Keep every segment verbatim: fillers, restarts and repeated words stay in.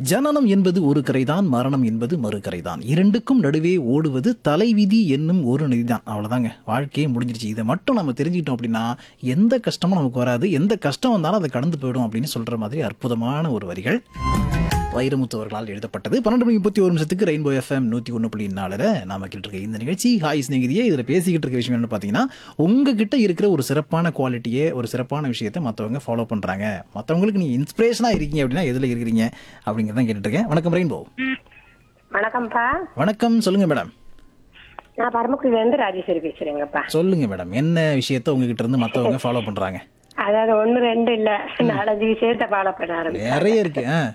ஜனனம் என்பது ஒரு கரைதான், மரணம் என்பது மறுகரைதான். இரண்டுக்கும் நடுவே ஓடுவது தலைவிதி என்னும் ஒரு நதிதான். அவ்வளோதாங்க, வாழ்க்கையே முடிஞ்சிருச்சு. இதை மட்டும் நம்ம தெரிஞ்சுக்கிட்டோம் அப்படின்னா எந்த கஷ்டமும் நமக்கு வராது. எந்த கஷ்டம் வந்தாலும் அதை கடந்து போயிடும் அப்படின்னு சொல்ற மாதிரி அற்புதமான ஒரு வரிகள் வைரமுத்து அவர்களால் எழுதப்பட்டது. பன்னெண்டு மணி முப்பத்தி ஒரு நிமிஷத்துக்கு ரெயின்போ எஃப்எம் நூற்றி ஒன்று புள்ளி நாலில் நாம கிட்ட இருக்க இந்த நிகழ்ச்சி ஹாய் ஸ்நேகிதியே. இதில் பேசிக்கிட்டு இருக்க விஷயம் என்ன பார்த்தீங்கன்னா, உங்ககிட்ட இருக்கிற ஒரு சிறப்பான குவாலிட்டியே, ஒரு சிறப்பான விஷயத்தை மற்றவங்க ஃபாலோ பண்ணுறாங்க, மற்றவங்களுக்கு நீங்கள் இன்ஸ்பிரேஷனாக இருக்கீங்க அப்படின்னா எதில் இருக்கிறீங்க அப்படிங்கிறதான் கேட்டுட்டு இருக்கேன். வணக்கம் ரெயின்போ. வணக்கம்ப்பா. வணக்கம், சொல்லுங்க மேடம். நான் பரமக்குடியில இருந்து ராஜேஸ்வரி பேசுறேங்கப்பா. சொல்லுங்க மேடம், என்ன விஷயத்த உங்ககிட்ட இருந்து மற்றவங்க ஃபாலோ பண்றாங்க? அதாவது ஒண்ணு ரெண்டு இல்ல, நாலஞ்சு விஷயத்த ஃபாலோ பண்ண ஆரம்பிச்சேன். நிறைய இருக்கு. ஆ.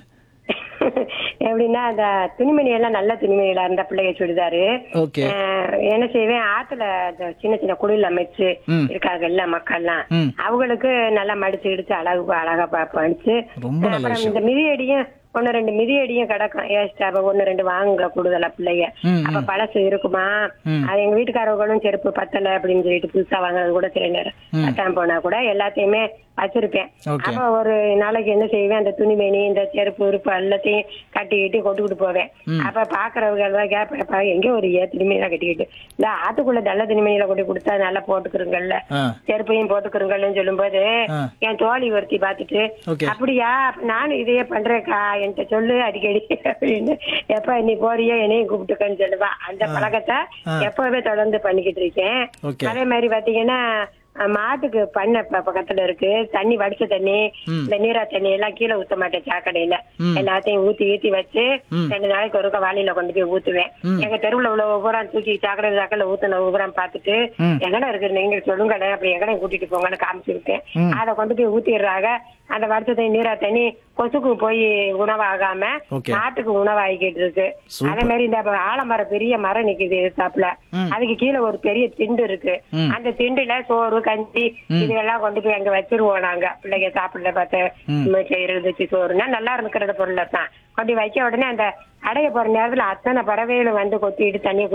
எப்படின்னா, அந்த துணிமணி எல்லாம் நல்ல துணிமணிகளா இருந்த பிள்ளைய சுடிதாரு ஓகே. என்ன செய்வேன், ஆத்துல இந்த சின்ன சின்ன குளிர்ல அமைச்சு இருக்காங்க எல்லா மக்கள்லாம், அவங்களுக்கு நல்லா மடிச்சு இடிச்சு அழகு அழகா படிச்சு, ரொம்ப நல்ல அப்புறம் விஷயம். இந்த மிதியடியும் ஒன்னு ரெண்டு மிதியடியும் கிடக்கும் ஏஸ்டா, ஒன்னு ரெண்டு வாங்க கூடுதலா பிள்ளைய. அப்ப பழசு இருக்குமா, அது எங்க வீட்டுக்காரர்களும் செருப்பு பத்தல அப்படின்னு சொல்லிட்டு புதுசா வாங்கினது கூட சில நேரம் பத்தாம போனா கூட எல்லாத்தையுமே வச்சிருப்பேன். அப்ப ஒரு நாளைக்கு என்ன செய்வேன், அந்த துணிமணி இந்த செருப்பு உறுப்பு எல்லாத்தையும் கட்டிக்கிட்டு கொட்டுக்கிட்டு போவேன். அப்ப பாக்குறவங்க எல்லாம் கேட்பா, எங்க ஒரு ஏ துணிமணியெல்லாம் கட்டிக்கிட்டு இந்த ஆத்துக்குள்ள நல்ல துணிமணியில கொட்டி கொடுத்தா நல்லா போட்டுக்கிறோங்கல்ல, செருப்பையும் போட்டுக்கிறோங்கல்ல சொல்லும் போது என் தோழி ஒருத்தி பாத்துட்டு, அப்படியா நானும் இதையே பண்றேன்க்கா, என்கிட்ட சொல்லு அடிக்கடி அப்படின்னு, எப்ப நீ போறியோ என்னையும் கூப்பிட்டுக்கன்னு சொல்லுவா. அந்த பழக்கத்தை எப்பவே தொடர்ந்து பண்ணிக்கிட்டு இருக்கேன். அதே மாதிரி பாத்தீங்கன்னா, மாட்டுக்கு பண்ண பக்கத்துல இருக்கு, தண்ணி வடிச்ச தண்ணி இந்த நீரா தண்ணி எல்லாம் கீழே ஊத்த மாட்டேன், சாக்கடையில எல்லாத்தையும் ஊத்தி ஊத்தி வச்சு ரெண்டு நாளைக்கு ஒருக்க வாளியில கொண்டு போய் ஊத்துவேன். எங்க தெருவுல உள்ள ஒவ்வொரு தூக்கி சாக்கடை சாக்கடையில ஊத்தின ஒவ்வொரு பாத்துட்டு, எங்கடா இருக்கு நீங்க சொல்லுங்கடே, அப்படி எங்கடையும் கூட்டிட்டு போங்கன்னு காமிச்சிருக்கேன். அதை கொண்டு போய் ஊத்திடுறாங்க. அந்த வடிச்ச தண்ணி நீரா தண்ணி கொசுக்கு போய் உணவாகாம நாட்டுக்கு உணவாகிக்கிட்டு இருக்கு. அதே மாதிரி இந்த ஆலமரம் பெரிய மரம் நிக்குது எதிர்த்தாப்புல, அதுக்கு கீழே ஒரு பெரிய திண்டு இருக்கு. அந்த திண்டுல சோறு கஞ்சி இதெல்லாம் கொண்டு போய் அங்க வச்சிருவோம் நாங்க, பிள்ளைங்க சாப்பிடல பார்த்து இருந்துச்சு சோறுனா நல்லா இருக்கிற பொருள் தான் கொண்டு வைக்க. உடனே அந்த அடைய போற நேரத்துல அத்தனை பறவைகளும் வந்து கொத்திட்டு தண்ணியை